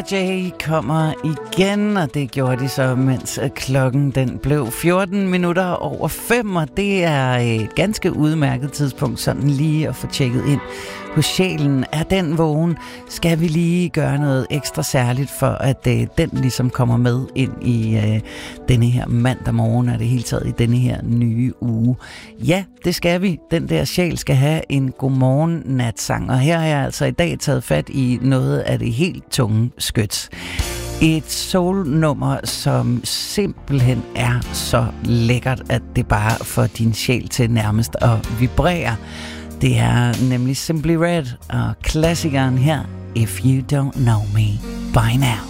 Jay kommer igen, og det gjorde de så, mens klokken den blev 14 minutter over 5, og det er et ganske udmærket tidspunkt sådan lige at få tjekket ind hos sjælen. Er den vågen? Skal vi lige gøre noget ekstra særligt for, at den ligesom kommer med ind i denne her mandag morgen, og det hele taget i denne her nye uge? Ja, det skal vi. Den der sjæl skal have en godmorgen natsang, og her har jeg altså i dag taget fat i noget af det helt tunge skyts. Et soul-nummer, som simpelthen er så lækkert, at det bare får din sjæl til nærmest at vibrere. Det er nemlig Simply Red og klassikeren her, If You Don't Know Me By Now.